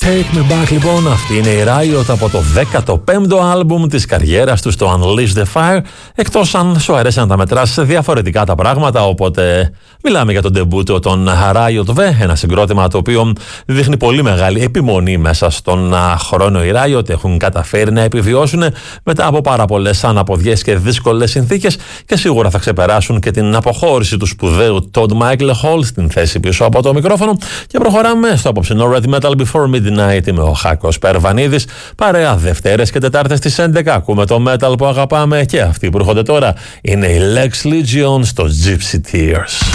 Take Me Back, λοιπόν, αυτή είναι η Riot από το 15ο άλμπουμ της καριέρας του στο Unleash the Fire, εκτός αν σου αρέσει να τα μετράς σε διαφορετικά τα πράγματα, οπότε μιλάμε για τον ντεμπούτο των Riot V, ένα συγκρότημα το οποίο δείχνει πολύ μεγάλη επιμονή μέσα στον χρόνο. Οι Riot έχουν καταφέρει να επιβιώσουν μετά από πάρα πολλές αναποδιές και δύσκολες συνθήκες και σίγουρα θα ξεπεράσουν και την αποχώρηση του σπουδαίου Todd Michael Hall στην θέση πίσω από το μικρόφωνο. Και προχωράμε στο απόψινό Red Metal Before Midnight. Είμαι ο Χάκος Περβανίδης. Παρέα Δευτέρες και Τετάρτες στις 11 ακούμε το metal που αγαπάμε, και αυτοί που έρχονται τώρα είναι η Lex Legion στο Gypsy Tears.